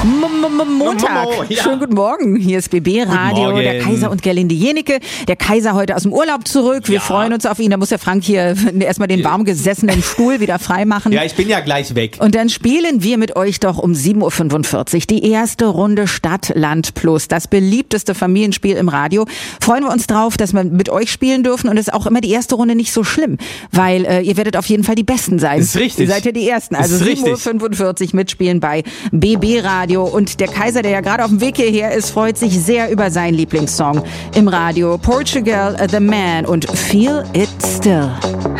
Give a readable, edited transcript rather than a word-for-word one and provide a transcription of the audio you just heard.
Montag. Ja. Schönen guten Morgen. Hier ist BB Radio, der Kaiser und Gerlinde Jenecke. Der Kaiser heute aus dem Urlaub zurück. Wir freuen uns auf ihn. Da muss der Frank hier erstmal den warm gesessenen Stuhl wieder freimachen. Ja, ich bin ja gleich weg. Und dann spielen wir mit euch doch um 7.45 Uhr die erste Runde Stadt, Land Plus. Das beliebteste Familienspiel im Radio. Freuen wir uns drauf, dass wir mit euch spielen dürfen. Und es ist auch immer die erste Runde nicht so schlimm, weil ihr werdet auf jeden Fall die Besten sein. Ist richtig. Ihr seid ja die Ersten. Also 7.45 Uhr mitspielen bei BB Radio. Und der Kaiser, der ja gerade auf dem Weg hierher ist, freut sich sehr über seinen Lieblingssong im Radio. Portugal, The Man und Feel It Still.